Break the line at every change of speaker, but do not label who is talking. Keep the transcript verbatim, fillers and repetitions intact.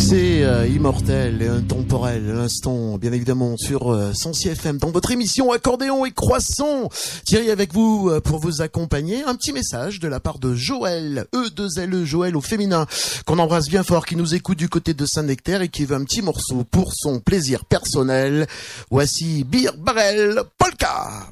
succès euh, immortel et intemporel à l'instant, bien évidemment, sur euh, Sensi F M, dans votre émission Accordéon et Croissant. Thierry avec vous euh, pour vous accompagner. Un petit message de la part de Joël, E deux L E, Joël au féminin, qu'on embrasse bien fort, qui nous écoute du côté de Saint-Nectaire et qui veut un petit morceau pour son plaisir personnel. Voici Bir Barrel Polka.